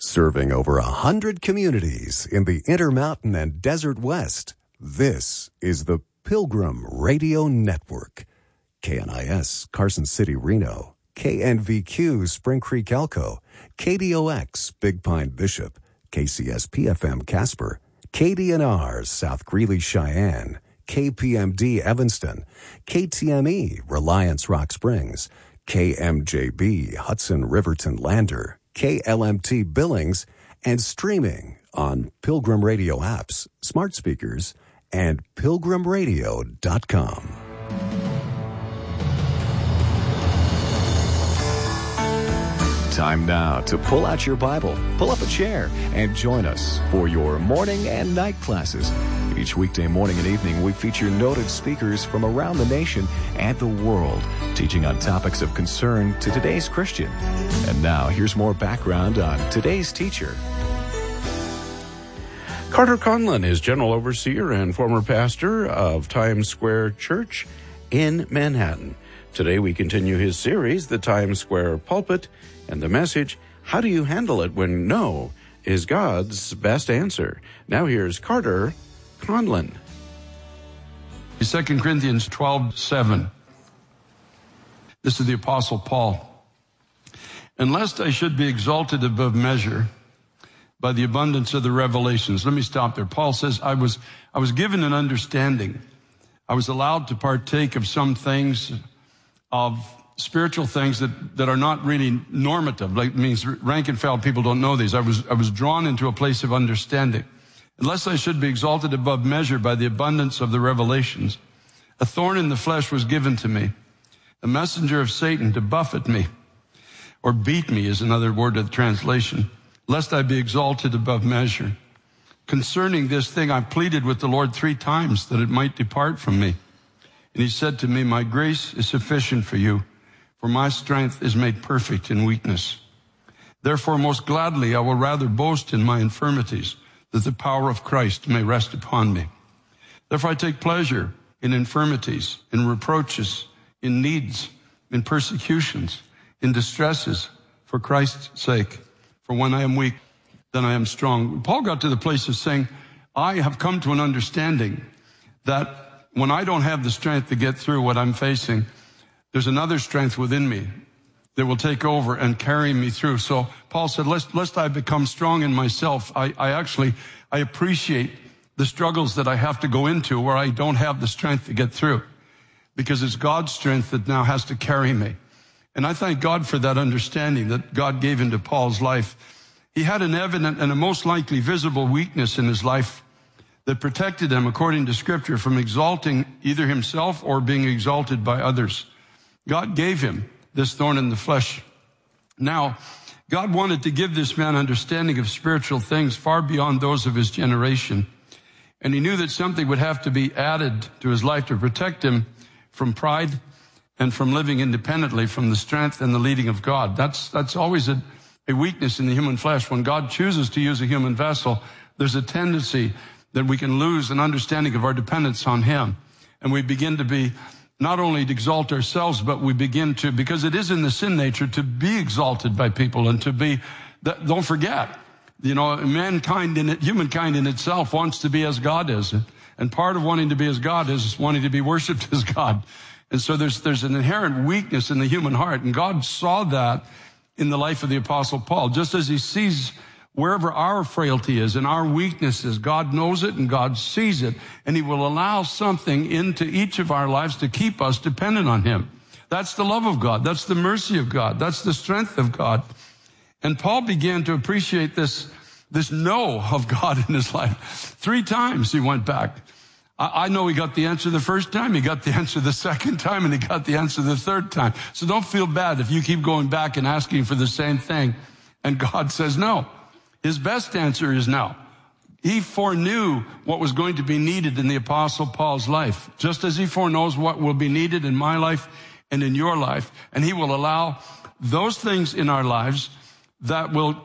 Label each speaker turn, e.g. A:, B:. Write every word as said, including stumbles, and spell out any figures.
A: Serving over a hundred communities in the Intermountain and Desert West, this is the Pilgrim Radio Network. K N I S, Carson City, Reno. K N V Q, Spring Creek, Elko. K D O X, Big Pine, Bishop. K C S P F M, Casper. K D N R, South Greeley, Cheyenne. K P M D, Evanston. K T M E, Reliance, Rock Springs. K M J B, Hudson, Riverton, Lander. K L M T, Billings, and streaming on Pilgrim Radio apps, smart speakers, and pilgrim radio dot com. Time now to pull out your Bible, pull up a chair, and join us for your morning and night classes. Each weekday morning and evening, we feature noted speakers from around the nation and the world, teaching on topics of concern to today's Christian. And now, here's more background on today's teacher.
B: Carter Conlon is General Overseer and former pastor of Times Square Church in Manhattan. Today we continue his series, The Times Square Pulpit, and the message, How Do You Handle It When No is God's Best Answer? Now here's Carter Conlon.
C: Second Corinthians twelve seven. This is the Apostle Paul. And lest I should be exalted above measure by the abundance of the revelations. Let me stop there. Paul says, I was, I was given an understanding. I was allowed to partake of some things, of spiritual things that, that are not really normative. Like, it means rank and file people don't know these. I was, I was drawn into a place of understanding. Unless I should be exalted above measure by the abundance of the revelations, a thorn in the flesh was given to me, a messenger of Satan to buffet me, or beat me is another word of the translation, lest I be exalted above measure. Concerning this thing, I pleaded with the Lord three times that it might depart from me. And he said to me, my grace is sufficient for you, for my strength is made perfect in weakness. Therefore, most gladly, I will rather boast in my infirmities, that the power of Christ may rest upon me. Therefore, I take pleasure in infirmities, in reproaches, in needs, in persecutions, in distresses, for Christ's sake. For when I am weak, then I am strong. Paul got to the place of saying, I have come to an understanding that when I don't have the strength to get through what I'm facing, there's another strength within me that will take over and carry me through. So Paul said, lest, lest I become strong in myself, I, I actually, I appreciate the struggles that I have to go into where I don't have the strength to get through, because it's God's strength that now has to carry me. And I thank God for that understanding that God gave into Paul's life. He had an evident and a most likely visible weakness in his life that protected him, according to Scripture, from exalting either himself or being exalted by others. God gave him this thorn in the flesh. Now, God wanted to give this man understanding of spiritual things far beyond those of his generation. And he knew that something would have to be added to his life to protect him from pride and from living independently from the strength and the leading of God. That's, that's always a, a weakness in the human flesh. When God chooses to use a human vessel, there's a tendency that we can lose an understanding of our dependence on him. And we begin to be not only to exalt ourselves, but we begin to, because it is in the sin nature, to be exalted by people and to be, don't forget, you know, mankind in it, humankind in itself wants to be as God is. And part of wanting to be as God is wanting to be worshiped as God. And so there's, there's an inherent weakness in the human heart. And God saw that in the life of the Apostle Paul, just as he sees wherever our frailty is and our weaknesses. God knows it and God sees it, and he will allow something into each of our lives to keep us dependent on him. That's the love of God. That's the mercy of God. That's the strength of God. And Paul began to appreciate this, this no of God in his life. Three times he went back. I, I know he got the answer the first time, he got the answer the second time, and he got the answer the third time. So don't feel bad if you keep going back and asking for the same thing, and God says no. His best answer is no. He foreknew what was going to be needed in the Apostle Paul's life, just as he foreknows what will be needed in my life and in your life. And he will allow those things in our lives that will